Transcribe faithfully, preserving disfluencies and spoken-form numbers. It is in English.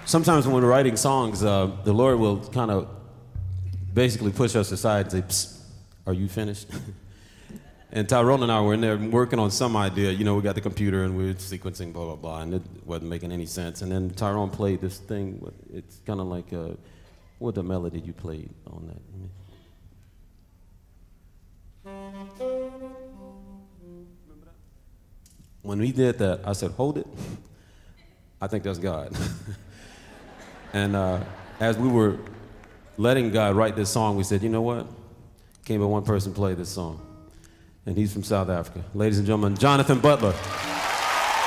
sometimes when we're writing songs, uh, the Lord will kind of basically push us aside and say, Psst, are you finished? And Tyrone and I were in there working on some idea. You know, we got the computer and we were sequencing, blah, blah, blah, and it wasn't making any sense. And then Tyrone played this thing. It's kind of like, uh, what the melody you played on that? When we did that, I said, hold it. I think that's God. And uh, as we were letting God write this song, we said, you know what? Can't but one person play this song. And he's from South Africa. Ladies and gentlemen, Jonathan Butler.